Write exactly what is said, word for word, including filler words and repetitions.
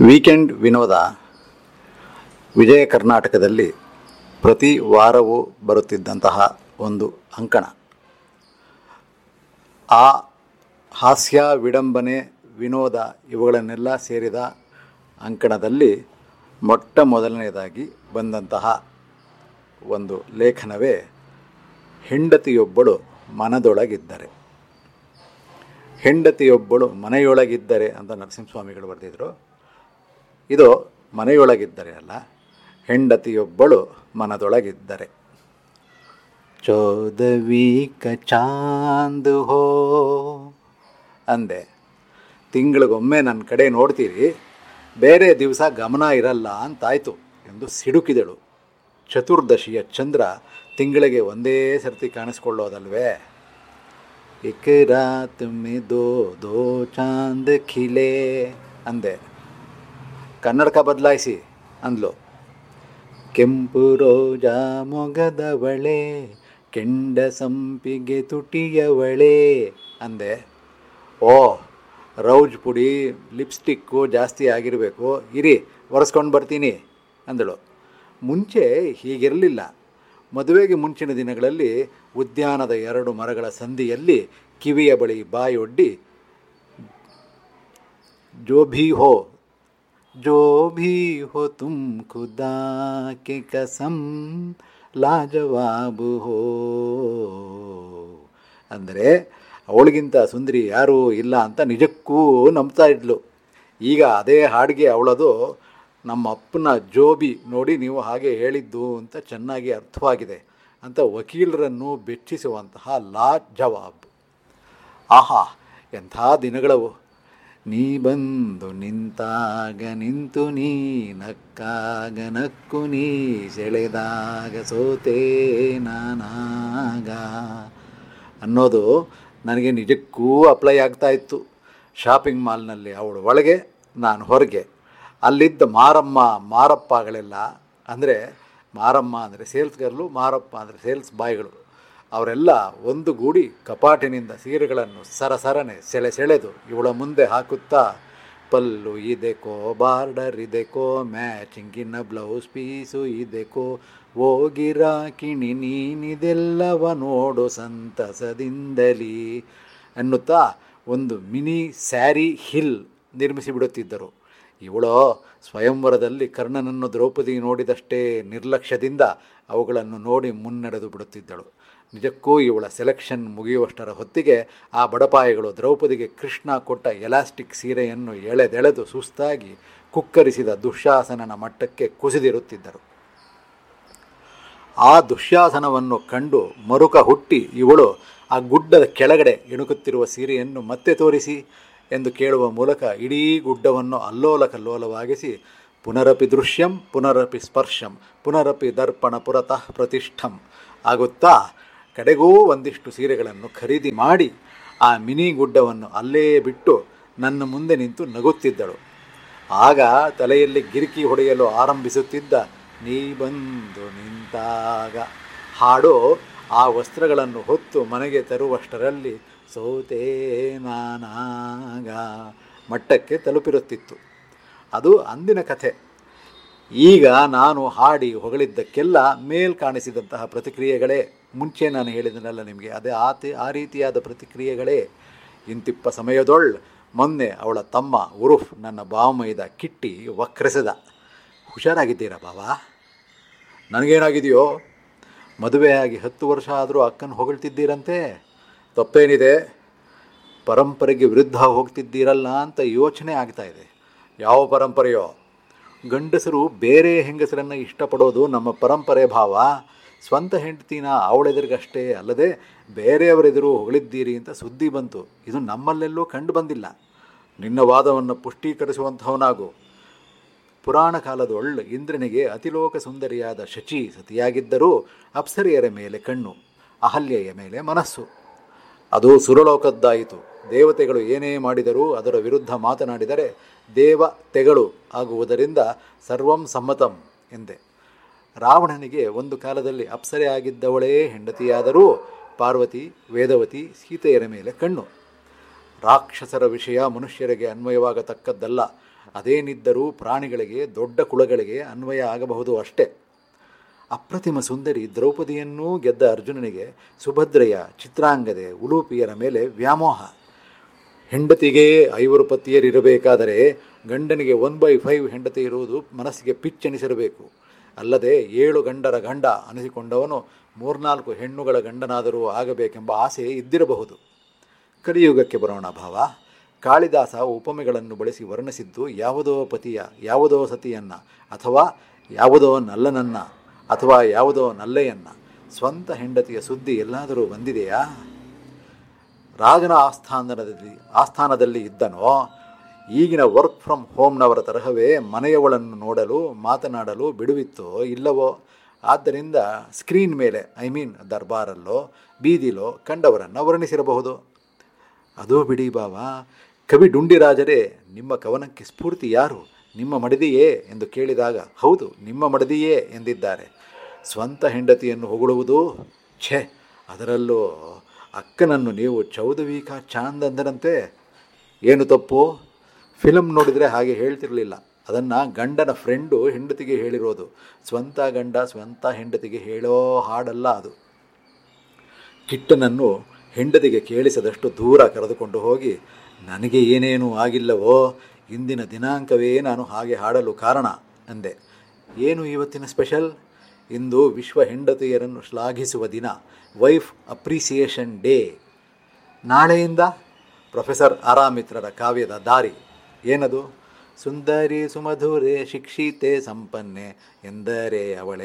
Weekend ವಿನೋದ ವಿಜಯ ಕರ್ನಾಟಕದಲ್ಲಿ ಪ್ರತಿ ವಾರವೂ ಬರುತ್ತಿದ್ದಂತಹ ಒಂದು ಅಂಕಣ. ಆ ಹಾಸ್ಯ, ವಿಡಂಬನೆ, ವಿನೋದ ಇವುಗಳನ್ನೆಲ್ಲ ಸೇರಿದ ಅಂಕಣದಲ್ಲಿ ಮೊಟ್ಟ ಮೊದಲನೆಯದಾಗಿ ಬಂದಂತಹ ಒಂದು ಲೇಖನವೇ ಹೆಂಡತಿಯೊಬ್ಬಳು ಮನದೊಳಗಿದ್ದರೆ. ಹೆಂಡತಿಯೊಬ್ಬಳು ಮನೆಯೊಳಗಿದ್ದರೆ ಅಂತ ನರಸಿಂಹಸ್ವಾಮಿಗಳು ಬರೆದಿದ್ರು. ಇದು ಮನೆಯೊಳಗಿದ್ದರೆ ಅಲ್ಲ, ಹೆಂಡತಿಯೊಬ್ಬಳು ಮನದೊಳಗಿದ್ದರೆ. ಚೌದವಿ ಕ ಚಾಂದ್ ಹೋ ಅಂದೆ. ತಿಂಗಳಿಗೊಮ್ಮೆ ನನ್ನ ಕಡೆ ನೋಡ್ತೀರಿ, ಬೇರೆ ದಿವಸ ಗಮನ ಇರಲ್ಲ ಅಂತಾಯ್ತು ಎಂದು ಸಿಡುಕಿದಳು. ಚತುರ್ದಶಿಯ ಚಂದ್ರ ತಿಂಗಳಿಗೆ ಒಂದೇ ಸರ್ತಿ ಕಾಣಿಸ್ಕೊಳ್ಳೋದಲ್ವೇ. ಏಕ ರಾತ್ ಮೇ ದೋ ದೋ ಚಾಂದ್ ಖಿಲೆ ಅಂದೆ. ಕನ್ನಡಕ ಬದಲಾಯಿಸಿ ಅಂದ್ಲು. ಕೆಂಪು ರೋಜಾ ಮೊಗದವಳೆ, ಕೆಂಡ ಸಂಪಿಗೆ ತುಟಿಯವಳೆ ಅಂದೆ. ಓ, ರೌಜ್ ಪುಡಿ ಲಿಪ್ಸ್ಟಿಕ್ಕು ಜಾಸ್ತಿ ಆಗಿರಬೇಕು, ಇರಿ ಒರೆಸ್ಕೊಂಡು ಬರ್ತೀನಿ ಅಂದಳು. ಮುಂಚೆ ಹೀಗಿರಲಿಲ್ಲ. ಮದುವೆಗೆ ಮುಂಚಿನ ದಿನಗಳಲ್ಲಿ ಉದ್ಯಾನದ ಎರಡು ಮರಗಳ ಸಂದಿಯಲ್ಲಿ ಕಿವಿಯ ಬಳಿ ಬಾಯೊಡ್ಡಿ ಜೋ ಭೀ ಹೋ ಜೋ ಭೀ ಹೋ ತುಮ್ ಖುದಾ ಕೆ ಕಸಮ್ ಲಾಜವಾಬು ಹೋ ಅಂದರೆ ಅವಳಿಗಿಂತ ಸುಂದರಿ ಯಾರೂ ಇಲ್ಲ ಅಂತ ನಿಜಕ್ಕೂ ನಂಬ್ತಾ ಇದ್ಲು. ಈಗ ಅದೇ ಹಾಡಿಗೆ ಅವಳದು ನಮ್ಮ ಅಪ್ಪನ ಜೋಬಿ ನೋಡಿ ನೀವು ಹಾಗೆ ಹೇಳಿದ್ದು ಅಂತ ಚೆನ್ನಾಗಿ ಅರ್ಥವಾಗಿದೆ ಅಂತ ವಕೀಲರನ್ನು ಬೆಚ್ಚಿಸುವಂತಹ ಲಾ ಜವಾಬ್. ಆಹಾ, ಎಂಥ ದಿನಗಳವು. ನೀ ಬಂದು ನಿಂತಾಗ ನಿಂತು, ನೀ ನಕ್ಕಾಗ ನಕ್ಕು, ನೀ ಸೆಳೆದಾಗ ಸೋತೆ ನಾನಾಗ ಅನ್ನೋದು ನನಗೆ ನಿಜಕ್ಕೂ ಅಪ್ಲೈ ಆಗ್ತಾ ಇತ್ತು. ಶಾಪಿಂಗ್ ಮಾಲ್ನಲ್ಲಿ ಅವಳು ಒಳಗೆ, ನಾನು ಹೊರಗೆ. ಅಲ್ಲಿದ್ದ ಮಾರಮ್ಮ ಮಾರಪ್ಪಗಳೆಲ್ಲ, ಅಂದರೆ ಮಾರಮ್ಮ ಅಂದರೆ ಸೇಲ್ಸ್ ಗರ್ಲು, ಮಾರಪ್ಪ ಅಂದರೆ ಸೇಲ್ಸ್ ಬಾಯ್ಗಳು, ಅವರೆಲ್ಲ ಒಂದು ಗೂಡಿ ಕಪಾಟಿನಿಂದ ಸೀರೆಗಳನ್ನು ಸರಸರನೆ ಸೆಳೆ ಸೆಳೆದು ಇವಳ ಮುಂದೆ ಹಾಕುತ್ತಾ, ಪಲ್ಲು ಇದೆಕೋ, ಬಾರ್ಡರ್ ಇದೆಕೋ, ಮ್ಯಾಚಿಂಗಿನ ಬ್ಲೌಸ್ ಪೀಸು ಇದೆಕೋ, ಓ ಗಿರಾಕಿಣಿ ನೀನಿದೆಲ್ಲವ ನೋಡು ಸಂತಸದಿಂದಲೀ ಎನ್ನುತ್ತಾ ಒಂದು ಮಿನಿ ಸ್ಯಾರಿ ಹಿಲ್ ನಿರ್ಮಿಸಿಬಿಡುತ್ತಿದ್ದರು. ಇವಳೋ ಸ್ವಯಂವರದಲ್ಲಿ ಕರ್ಣನನ್ನು ದ್ರೌಪದಿ ನೋಡಿದಷ್ಟೇ ನಿರ್ಲಕ್ಷ್ಯದಿಂದ ಅವುಗಳನ್ನು ನೋಡಿ ಮುನ್ನಡೆದು ಬಿಡುತ್ತಿದ್ದಳು. ನಿಜಕ್ಕೂ ಇವಳ ಸೆಲೆಕ್ಷನ್ ಮುಗಿಯುವಷ್ಟರ ಹೊತ್ತಿಗೆ ಆ ಬಡಪಾಯಿಗಳು ದ್ರೌಪದಿಗೆ ಕೃಷ್ಣ ಕೊಟ್ಟ ಎಲಾಸ್ಟಿಕ್ ಸೀರೆಯನ್ನು ಎಳೆದೆಳೆದು ಸುಸ್ತಾಗಿ ಕುಕ್ಕರಿಸಿದ ದುಶ್ಯಾಸನನ ಮಟ್ಟಕ್ಕೆ ಕುಸಿದಿರುತ್ತಿದ್ದರು. ಆ ದುಶ್ಯಾಸನವನ್ನು ಕಂಡು ಮರುಕ ಹುಟ್ಟಿ ಇವಳು ಆ ಗುಡ್ಡದ ಕೆಳಗಡೆ ಇಣುಕುತ್ತಿರುವ ಸೀರೆಯನ್ನು ಮತ್ತೆ ತೋರಿಸಿ ಎಂದು ಕೇಳುವ ಮೂಲಕ ಇಡೀ ಗುಡ್ಡವನ್ನು ಅಲ್ಲೋಲ ಕಲ್ಲೋಲವಾಗಿಸಿ, ಪುನರಪಿ ದೃಶ್ಯಂ ಪುನರಪಿ ಸ್ಪರ್ಶಂ ಪುನರಪಿ ದರ್ಪಣ ಪುರತಃ ಪ್ರತಿಷ್ಠಂ ಆಗುತ್ತಾ ಕಡೆಗೂ ಒಂದಿಷ್ಟು ಸೀರೆಗಳನ್ನು ಖರೀದಿ ಮಾಡಿ ಆ ಮಿನಿ ಗುಡ್ಡವನ್ನು ಅಲ್ಲೇ ಬಿಟ್ಟು ನನ್ನ ಮುಂದೆ ನಿಂತು ನಗುತ್ತಿದ್ದಳು. ಆಗ ತಲೆಯಲ್ಲಿ ಗಿರಿಕಿ ಹೊಡೆಯಲು ಆರಂಭಿಸುತ್ತಿದ್ದ ನೀ ಬಂದು ನಿಂತಾಗ ಹಾಡು ಆ ವಸ್ತ್ರಗಳನ್ನು ಹೊತ್ತು ಮನೆಗೆ ತರುವಷ್ಟರಲ್ಲಿ ಸೋತೆ ನಾನಾಗ ಮಟ್ಟಕ್ಕೆ ತಲುಪಿರುತ್ತಿತ್ತು. ಅದು ಅಂದಿನ ಕಥೆ. ಈಗ ನಾನು ಹಾಡಿ ಹೊಗಳಿದ್ದಕ್ಕೆಲ್ಲ ಮೇಲ್ ಕಾಣಿಸಿದಂತಹ ಪ್ರತಿಕ್ರಿಯೆಗಳೇ. ಮುಂಚೆ ನಾನು ಹೇಳಿದನಲ್ಲ ನಿಮಗೆ, ಅದೇ ಆತಿ ಆ ರೀತಿಯಾದ ಪ್ರತಿಕ್ರಿಯೆಗಳೇ. ಇಂತಿಪ್ಪ ಸಮಯದೊಳ್ ಮೊನ್ನೆ ಅವಳ ತಮ್ಮ ಉರುಫ್ ನನ್ನ ಬಾವಮೈದ ಕಿಟ್ಟಿ ವಕ್ರಿಸಿದ. ಹುಷಾರಾಗಿದ್ದೀರಾ ಬಾವಾ? ನನಗೇನಾಗಿದೆಯೋ? ಮದುವೆಯಾಗಿ ಹತ್ತು ವರ್ಷ ಆದರೂ ಅಕ್ಕನ ಹೊಗಳ್ತಿದ್ದೀರಂತೆ. ತಪ್ಪೇನಿದೆ? ಪರಂಪರೆಗೆ ವಿರುದ್ಧ ಹೋಗ್ತಿದ್ದೀರಲ್ಲ ಅಂತ ಯೋಚನೆ ಆಗ್ತಾ ಇದೆ. ಯಾವ ಪರಂಪರೆಯೋ? ಗಂಡಸರು ಬೇರೆ ಹೆಂಗಸರನ್ನು ಇಷ್ಟಪಡೋದು ನಮ್ಮ ಪರಂಪರೆ ಭಾವ. ಸ್ವಂತ ಹೆಂಡತಿನ ಅವಳೆದುರಿಗಷ್ಟೇ ಅಲ್ಲದೆ ಬೇರೆಯವರೆದುರು ಹೊಗಳಿದ್ದೀರಿ ಅಂತ ಸುದ್ದಿ ಬಂತು. ಇದು ನಮ್ಮಲ್ಲೆಲ್ಲೂ ಕಂಡು ಬಂದಿಲ್ಲ. ನಿನ್ನ ವಾದವನ್ನು ಪುಷ್ಟೀಕರಿಸುವಂಥವನಾಗು. ಪುರಾಣ ಕಾಲದೊಳ್ಳು ಇಂದ್ರನಿಗೆ ಅತಿಲೋಕ ಸುಂದರಿಯಾದ ಶಚಿ ಸತಿಯಾಗಿದ್ದರೂ ಅಪ್ಸರಿಯರ ಮೇಲೆ ಕಣ್ಣು, ಅಹಲ್ಯೆಯ ಮೇಲೆ ಮನಸ್ಸು. ಅದು ಸುರಲೋಕದ್ದಾಯಿತು. ದೇವತೆಗಳು ಏನೇ ಮಾಡಿದರೂ ಅದರ ವಿರುದ್ಧ ಮಾತನಾಡಿದರೆ ದೇವತೆಗಳು ಆಗುವುದರಿಂದ ಸರ್ವಂ ಸಮ್ಮತಂ ಎಂದೆ. ರಾವಣನಿಗೆ ಒಂದು ಕಾಲದಲ್ಲಿ ಅಪ್ಸರೆ ಆಗಿದ್ದವಳೇ ಹೆಂಡತಿಯಾದರೂ ಪಾರ್ವತಿ, ವೇದವತಿ, ಸೀತೆಯರ ಮೇಲೆ ಕಣ್ಣು. ರಾಕ್ಷಸರ ವಿಷಯ ಮನುಷ್ಯರಿಗೆ ಅನ್ವಯವಾಗತಕ್ಕದ್ದಲ್ಲ. ಅದೇನಿದ್ದರೂ ಪ್ರಾಣಿಗಳಿಗೆ, ದೊಡ್ಡ ಕುಳಗಳಿಗೆ ಅನ್ವಯ ಆಗಬಹುದು ಅಷ್ಟೇ. ಅಪ್ರತಿಮ ಸುಂದರಿ ದ್ರೌಪದಿಯನ್ನೂ ಗೆದ್ದ ಅರ್ಜುನನಿಗೆ ಸುಭದ್ರೆಯ, ಚಿತ್ರಾಂಗದೆ, ಉಲೂಪಿಯರ ಮೇಲೆ ವ್ಯಾಮೋಹ. ಹೆಂಡತಿಗೆ ಐವರು ಪತಿಯರಿರಬೇಕಾದರೆ ಗಂಡನಿಗೆ ಒನ್ ಬೈ ಫೈವ್ ಹೆಂಡತಿ ಇರುವುದು ಮನಸ್ಸಿಗೆ ಪಿಚ್ಚೆನಿಸಿರಬೇಕು. ಅಲ್ಲದೆ ಏಳು ಗಂಡರ ಗಂಡ ಅನಿಸಿಕೊಂಡವನು ಮೂರ್ನಾಲ್ಕು ಹೆಣ್ಣುಗಳ ಗಂಡನಾದರೂ ಆಗಬೇಕೆಂಬ ಆಸೆ ಇದ್ದಿರಬಹುದು. ಕಲಿಯುಗಕ್ಕೆ ಬರೋಣ ಭಾವ. ಕಾಳಿದಾಸ ಉಪಮೆಗಳನ್ನು ಬಳಸಿ ವರ್ಣಿಸಿದ್ದು ಯಾವುದೋ ಪತಿಯ, ಯಾವುದೋ ಸತಿಯನ್ನು, ಅಥವಾ ಯಾವುದೋ ನಲ್ಲನನ್ನ, ಅಥವಾ ಯಾವುದೋ ನಲ್ಲೆಯನ್ನ. ಸ್ವಂತ ಹೆಂಡತಿಯ ಸುದ್ದಿ ಎಲ್ಲಾದರೂ ಬಂದಿದೆಯಾ? ರಾಜನ ಆಸ್ಥಾನದಲ್ಲಿ ಆಸ್ಥಾನದಲ್ಲಿ ಇದ್ದನೋ? ಈಗಿನ ವರ್ಕ್ ಫ್ರಮ್ ಹೋಮ್ನವರ ತರಹವೇ ಮನೆಯವಳನ್ನು ನೋಡಲು, ಮಾತನಾಡಲು ಬಿಡುವಿತ್ತೋ ಇಲ್ಲವೋ? ಆದ್ದರಿಂದ ಸ್ಕ್ರೀನ್ ಮೇಲೆ, ಐ ಮೀನ್ ದರ್ಬಾರಲ್ಲೋ ಬೀದಿಲೋ ಕಂಡವರನ್ನು ವರ್ಣಿಸಿರಬಹುದು. ಅದೂ ಬಿಡಿ ಬಾವಾ, ಕವಿ ಡುಂಡಿರಾಜರೇ ನಿಮ್ಮ ಕವನಕ್ಕೆ ಸ್ಫೂರ್ತಿ ಯಾರು? ನಿಮ್ಮ ಮಡದಿಯೇ ಎಂದು ಕೇಳಿದಾಗ ಹೌದು, ನಿಮ್ಮ ಮಡದಿಯೇ ಎಂದಿದ್ದಾರೆ. ಸ್ವಂತ ಹೆಂಡತಿಯನ್ನು ಹೊಗಳುವುದು ಛೆ, ಅದರಲ್ಲೂ ಅಕ್ಕನನ್ನು ನೀವು ಚೌದವೀಕ ಚಾಂದ್ ಅಂದರಂತೆ. ಏನು ತಪ್ಪು? ಫಿಲಮ್ ನೋಡಿದರೆ ಹಾಗೆ ಹೇಳ್ತಿರಲಿಲ್ಲ. ಅದನ್ನು ಗಂಡನ ಫ್ರೆಂಡು ಹೆಂಡತಿಗೆ ಹೇಳಿರೋದು. ಸ್ವಂತ ಗಂಡ ಸ್ವಂತ ಹೆಂಡತಿಗೆ ಹೇಳೋ ಹಾಡಲ್ಲ ಅದು. ಕಿಟ್ಟನನ್ನು ಹೆಂಡತಿಗೆ ಕೇಳಿಸದಷ್ಟು ದೂರ ಕರೆದುಕೊಂಡು ಹೋಗಿ, ನನಗೆ ಏನೇನೂ ಆಗಿಲ್ಲವೋ, ಇಂದಿನ ದಿನಾಂಕವೇ ನಾನು ಹಾಗೆ ಹಾಡಲು ಕಾರಣ ಅಂದೆ. ಏನು ಇವತ್ತಿನ ಸ್ಪೆಷಲ್? ಇಂದು ವಿಶ್ವ ಹೆಂಡತಿಯರನ್ನು ಶ್ಲಾಘಿಸುವ ದಿನ, ವೈಫ್ ಅಪ್ರಿಸಿಯೇಷನ್ ಡೇ. ನಾಳೆಯಿಂದ ಪ್ರೊಫೆಸರ್ ಆರಾಮಿತ್ರರ ಕಾವ್ಯದ ದಾರಿ. ಏನದು? ಸುಂದರಿ ಸುಮಧುರೆ ಶಿಕ್ಷಿತೆ ಸಂಪನ್ನೆ ಎಂದರೆ ಅವಳೆ